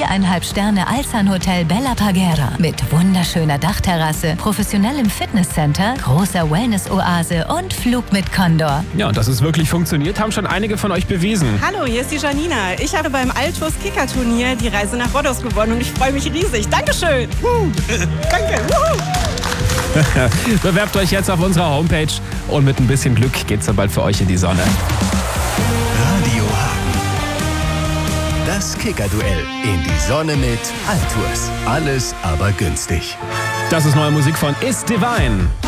4,5 Sterne Alzan-Hotel Bella Pargera mit wunderschöner Dachterrasse, professionellem Fitnesscenter, großer Wellness-Oase und Flug mit Condor. Ja, und dass es wirklich funktioniert, haben schon einige von euch bewiesen. Hallo, hier ist die Janina. Ich habe beim Altus Kicker-Turnier die Reise nach Rhodos gewonnen und ich freue mich riesig. Dankeschön. Danke. Bewerbt euch jetzt auf unserer Homepage und mit ein bisschen Glück geht's dann bald für euch in die Sonne. Radio Hagen. Das Kicker-Duell in die Sonne mit Altus. Alles aber günstig. Das ist neue Musik von Is Divine.